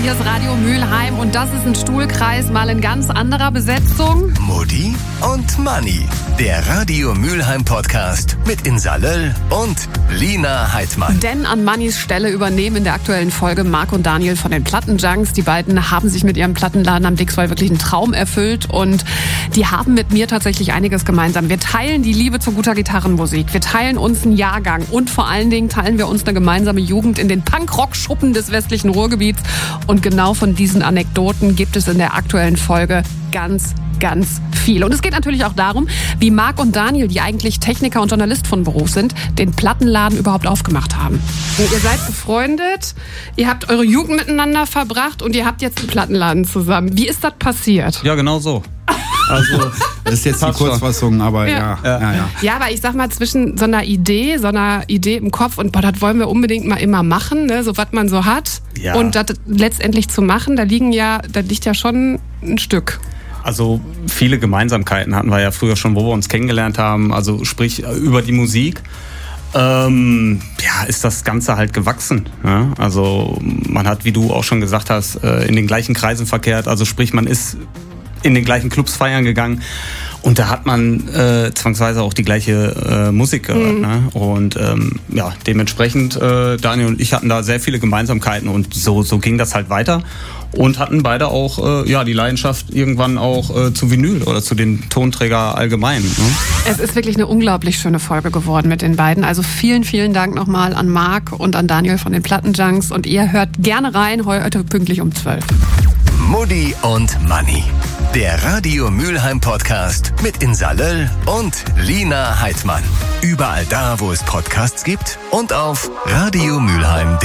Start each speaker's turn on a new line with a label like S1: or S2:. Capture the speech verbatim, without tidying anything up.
S1: hier ist Radio Mülheim und das ist ein Stuhlkreis mal in ganz anderer Besetzung.
S2: Mutti und Manni, der Radio Mülheim Podcast mit Insa Löll und Lina Heidmann.
S1: Denn an Mannis Stelle übernehmen in der aktuellen Folge Marc und Daniel von den Plattenjunks. Die beiden haben sich mit ihrem Plattenladen am Dixwall wirklich einen Traum erfüllt und die haben mit mir tatsächlich einiges gemeinsam. Wir teilen die Liebe zu guter Gitarrenmusik, wir teilen uns einen Jahrgang und vor allen Dingen teilen wir uns eine gemeinsame Jugend in den Punk-Rock-Schuppen des westlichen Ruhrgebiets. Und genau von diesen Anekdoten gibt es in der aktuellen Folge ganz, ganz viel. Und es geht natürlich auch darum, wie Marc und Daniel, die eigentlich Techniker und Journalist von Beruf sind, den Plattenladen überhaupt aufgemacht haben. Und ihr seid befreundet, ihr habt eure Jugend miteinander verbracht und ihr habt jetzt einen Plattenladen zusammen. Wie ist das passiert?
S3: Ja, genau so.
S4: Also, das ist jetzt die Kurzfassung, aber ja. Ja, ja, ja.
S1: Ja, aber ich sag mal, zwischen so einer Idee, so einer Idee im Kopf und boah, das wollen wir unbedingt mal immer machen, ne, so was man so hat.
S3: Ja.
S1: Und das letztendlich zu machen, da liegen ja, da liegt ja schon ein Stück.
S3: Also viele Gemeinsamkeiten hatten wir ja früher schon, wo wir uns kennengelernt haben, also sprich über die Musik. Ähm, ja, ist das Ganze halt gewachsen. Ja? Also man hat, wie du auch schon gesagt hast, in den gleichen Kreisen verkehrt, also sprich man ist in den gleichen Clubs feiern gegangen und da hat man äh, zwangsweise auch die gleiche äh, Musik gehört. Mhm. Ne? Und ähm, ja, dementsprechend, äh, Daniel und ich hatten da sehr viele Gemeinsamkeiten und so, so ging das halt weiter und hatten beide auch äh, ja, die Leidenschaft irgendwann auch äh, zu Vinyl oder zu den Tonträger allgemein. Ne?
S1: Es ist wirklich eine unglaublich schöne Folge geworden mit den beiden. Also vielen, vielen Dank nochmal an Marc und an Daniel von den Plattenjunks und ihr hört gerne rein, heute pünktlich um zwölf.
S2: Mutti und Manni, der Radio Mülheim Podcast mit Insa Löll und Lina Heidmann. Überall da, wo es Podcasts gibt und auf radiomülheim punkt de.